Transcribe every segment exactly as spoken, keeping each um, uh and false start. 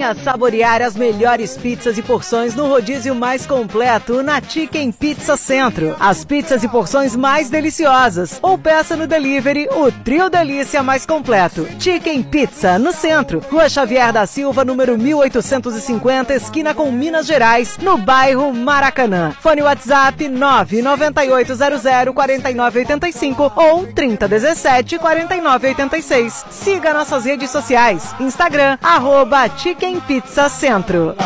Venha saborear as melhores pizzas e porções no rodízio mais completo na Chicken Pizza Centro. As pizzas e porções mais deliciosas. Ou peça no delivery o trio delícia mais completo. Chicken Pizza no centro. Rua Xavier da Silva, número mil oitocentos e cinquenta, esquina com Minas Gerais, no bairro Maracanã. Fone WhatsApp nove nove oito zero zero quatro nove oito cinco ou trinta dezessete quarenta e nove oitenta e seis. Siga nossas redes sociais. Instagram, arroba Chicken Pizza Centro.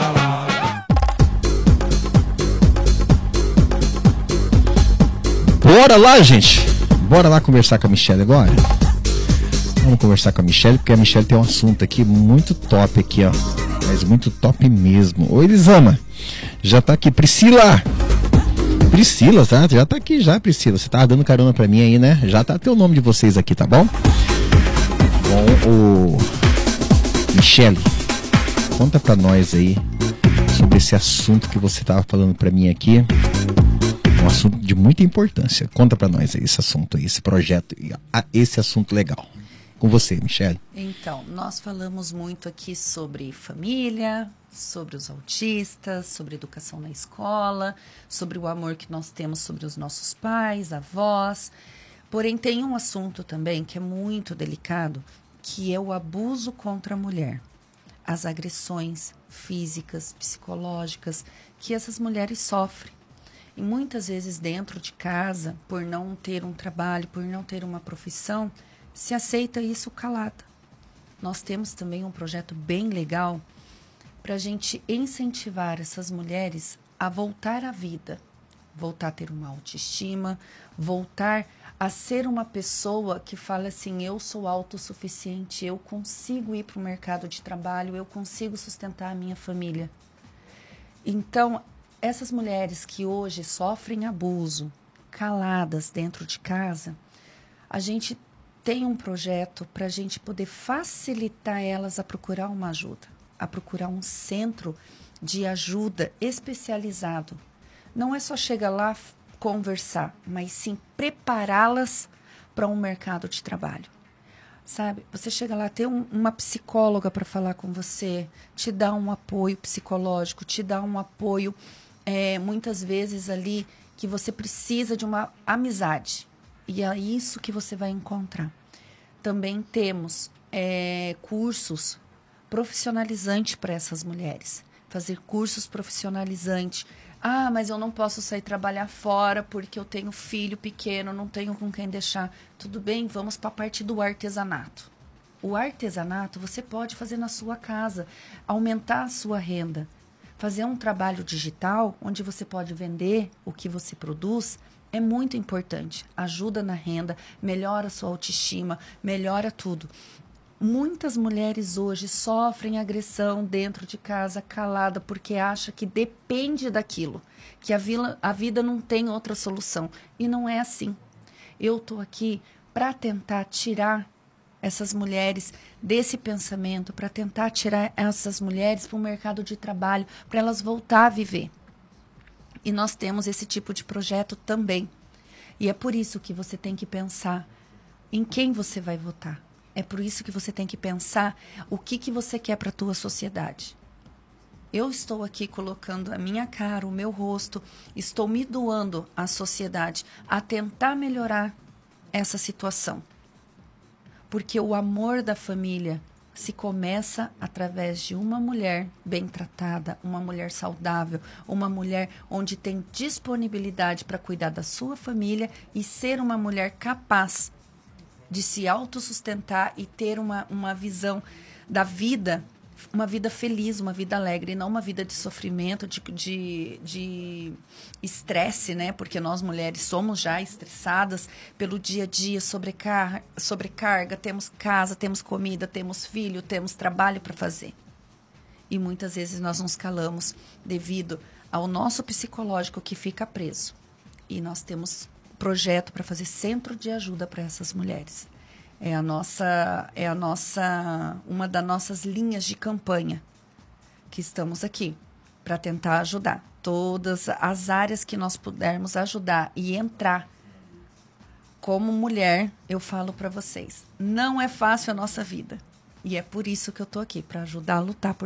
Bora lá, gente. Bora lá conversar com a Michelle agora. Vamos conversar com a Michelle, porque a Michelle tem um assunto aqui muito top aqui, ó. Mas muito top mesmo. Oi, Elisama. Já tá aqui. Priscila. Priscila, tá? Já tá aqui já, Priscila. Você tava dando carona pra mim aí, né? Já tá teu nome de vocês aqui, tá bom? Bom, o... Michelle, conta pra nós aí sobre esse assunto que você tava falando pra mim aqui. Um assunto de muita importância. Conta pra nós aí esse assunto aí, esse projeto, esse assunto legal. Com você, Michelle. Então, nós falamos muito aqui sobre família, sobre os autistas, sobre educação na escola, sobre o amor que nós temos sobre os nossos pais, avós. Porém, tem um assunto também que é muito delicado, que é o abuso contra a mulher. As agressões físicas, psicológicas que essas mulheres sofrem. E muitas vezes dentro de casa, por não ter um trabalho, por não ter uma profissão, se aceita isso calada. Nós temos também um projeto bem legal para a gente incentivar essas mulheres a voltar à vida, voltar a ter uma autoestima, voltar a ser uma pessoa que fala assim, eu sou autossuficiente, eu consigo ir para o mercado de trabalho, eu consigo sustentar a minha família. Então, essas mulheres que hoje sofrem abuso, caladas dentro de casa, a gente tem um projeto para a gente poder facilitar elas a procurar uma ajuda, a procurar um centro de ajuda especializado. Não é só chegar lá, conversar, mas sim prepará-las para um mercado de trabalho. Sabe? Você chega lá, ter um, uma psicóloga para falar com você, te dá um apoio psicológico, te dá um apoio, é, muitas vezes ali, que você precisa de uma amizade. E é isso que você vai encontrar. Também temos é, cursos profissionalizantes para essas mulheres. Fazer cursos profissionalizantes. Ah, mas eu não posso sair trabalhar fora porque eu tenho filho pequeno, não tenho com quem deixar. Tudo bem, vamos para a parte do artesanato. O artesanato você pode fazer na sua casa, aumentar a sua renda. Fazer um trabalho digital onde você pode vender o que você produz é muito importante. Ajuda na renda, melhora a sua autoestima, melhora tudo. Muitas mulheres hoje sofrem agressão dentro de casa, calada, porque acha que depende daquilo, que a, vila, a vida não tem outra solução. E não é assim. Eu estou aqui para tentar tirar essas mulheres desse pensamento, para tentar tirar essas mulheres para o mercado de trabalho, para elas voltar a viver. E nós temos esse tipo de projeto também. E é por isso que você tem que pensar em quem você vai votar. É por isso que você tem que pensar o que, que você quer para a tua sociedade. Eu estou aqui colocando a minha cara, o meu rosto, estou me doando à sociedade a tentar melhorar essa situação. Porque o amor da família se começa através de uma mulher bem tratada, uma mulher saudável, uma mulher onde tem disponibilidade para cuidar da sua família e ser uma mulher capaz de se autossustentar e ter uma, uma visão da vida, uma vida feliz, uma vida alegre, e não uma vida de sofrimento, de, de, de estresse, né? Porque nós mulheres somos já estressadas pelo dia a dia, sobrecar sobrecarga, temos casa, temos comida, temos filho, temos trabalho para fazer. E muitas vezes nós nos calamos devido ao nosso psicológico que fica preso. E nós temos projeto para fazer centro de ajuda para essas mulheres. É a nossa, é a nossa, uma das nossas linhas de campanha que estamos aqui para tentar ajudar. Todas as áreas que nós pudermos ajudar e entrar como mulher, eu falo para vocês, não é fácil a nossa vida. E é por isso que eu estou aqui, para ajudar a lutar por